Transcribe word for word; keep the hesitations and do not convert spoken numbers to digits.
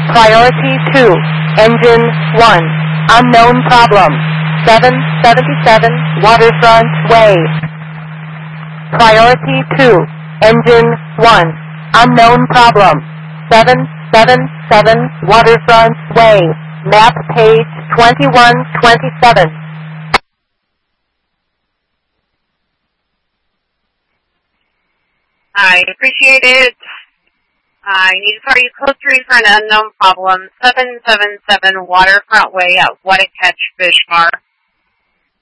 Priority two, engine one, unknown problem, seven seventy-seven Waterfront Way. Priority two, engine one, unknown problem, seven seventy-seven Waterfront Way, map page twenty-one twenty-seven. I appreciate it. I need to call you code three for an unknown problem, seven seven seven Waterfront Way at Watakech Fish Bar.